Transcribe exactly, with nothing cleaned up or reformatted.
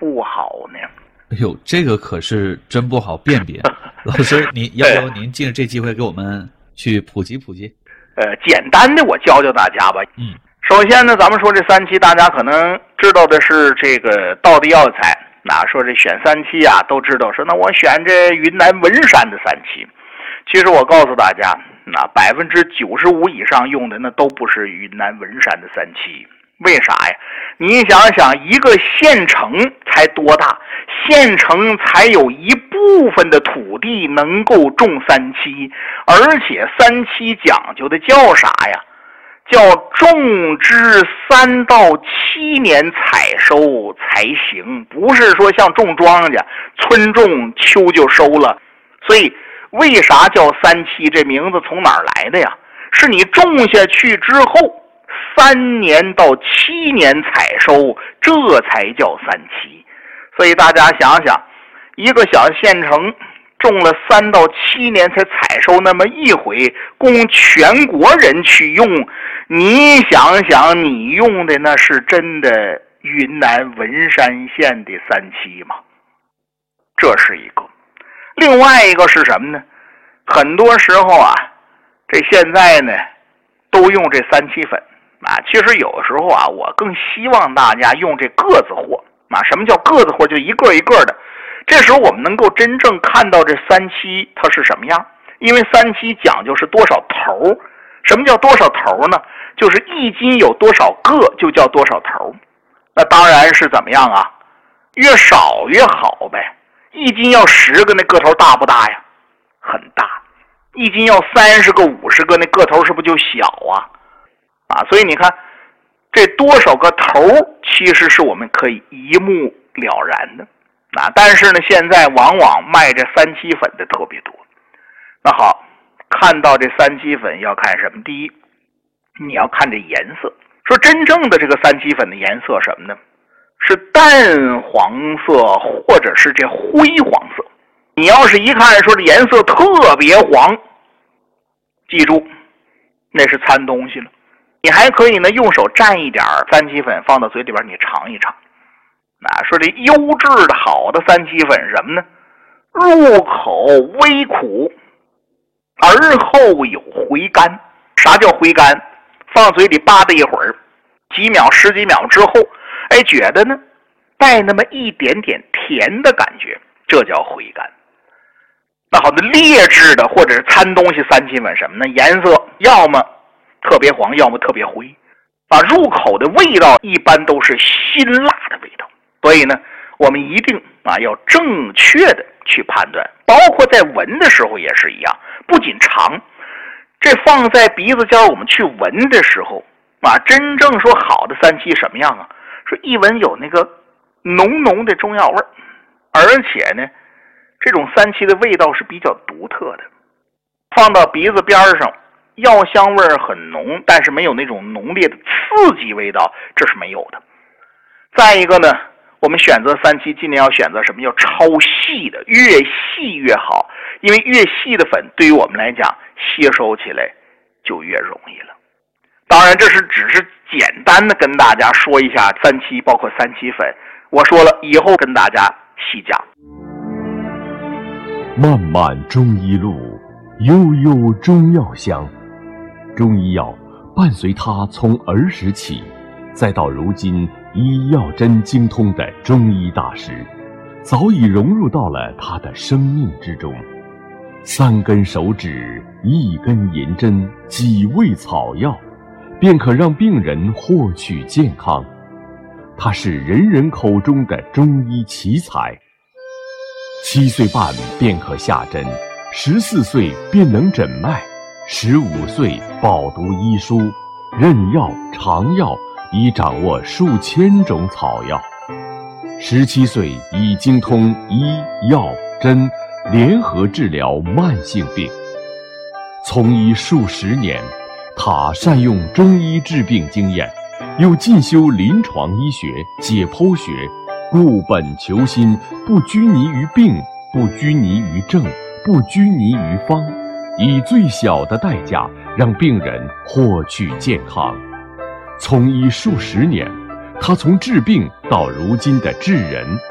不好呢？ 哎呦，这个可是真不好辨别。老师，您要不要您借着这机会给我们去普及普及？ 呃，简单的我教教大家吧。 嗯， 首先呢，咱们说这三七，大家可能知道的是这个道地药材。那说这选三七啊，都知道说那我选这云南文山的三七。其实我告诉大家，那百分之九十五以上用的那都不是云南文山的三七。为啥呀？你想想，一个县城才多大？县城才有一部分的土地能够种三七，而且三七讲究的叫啥呀？叫种植三到七年采收才行，不是说像种庄稼，春种秋就收了。所以为啥叫三七？这名字从哪儿来的呀？是你种下去之后三年到七年采收，这才叫三七。所以大家想想，一个小县城种了三到七年才采收那么一回，供全国人去用，你想想，你用的那是真的云南文山县的三七吗？这是一个。另外一个是什么呢？很多时候啊，这现在呢都用这三七粉啊。其实有的时候啊，我更希望大家用这个子货啊。什么叫个子货？就一个一个的。这时候我们能够真正看到这三七它是什么样，因为三七讲究是多少头。什么叫多少头呢？就是一斤有多少个就叫多少头。那当然是怎么样啊？越少越好呗。一斤要十个，那个头大不大呀？很大。一斤要三十个、五十个，那个头是不是就小啊？啊，所以你看，这多少个头其实是我们可以一目了然的。啊，但是呢，现在往往卖这三七粉的特别多。那好，看到这三七粉要看什么？第一，你要看这颜色。说真正的这个三七粉的颜色什么呢？是淡黄色或者是这灰黄色。你要是一看说这颜色特别黄，记住那是掺东西了。你还可以呢用手蘸一点三七粉放到嘴里边，你尝一尝。啊，说这优质的好的三七粉什么呢？入口微苦，而后有回甘。啥叫回甘？放嘴里吧嗒一会儿，几秒十几秒之后，哎，觉得呢带那么一点点甜的感觉，这叫回甘。那好的劣质的或者是掺东西三七粉什么呢？颜色要么特别黄，要么特别灰啊，入口的味道一般都是辛辣的味道。所以呢，我们一定啊要正确的去判断，包括在闻的时候也是一样。不仅尝，这放在鼻子尖我们去闻的时候啊，真正说好的三七什么样啊？说一闻有那个浓浓的中药味儿，而且呢，这种三七的味道是比较独特的。放到鼻子边上，药香味儿很浓，但是没有那种浓烈的刺激味道，这是没有的。再一个呢，我们选择三七尽量要选择什么？要超细的，越细越好，因为越细的粉对于我们来讲吸收起来就越容易了。当然这是只是简单的跟大家说一下三七包括三七粉，我说了以后跟大家细讲。 漫漫中医路，悠悠中药香。中医药伴随他从儿时起，再到如今医药真精通的中医大师，早已融入到了他的生命之中。三根手指，一根银针，几味草药，便可让病人获取健康。他是人人口中的中医奇才。七岁半便可下针，十四岁便能诊脉，十五岁饱读医书，认药尝药，已掌握数千种草药。十七岁已精通医药针，联合治疗慢性病。从医数十年，他善用中医治病经验，又进修临床医学、解剖学，固本求新，不拘泥于病，不拘泥于症，不拘泥于方，以最小的代价让病人获取健康。从医数十年，他从治病到如今的治人，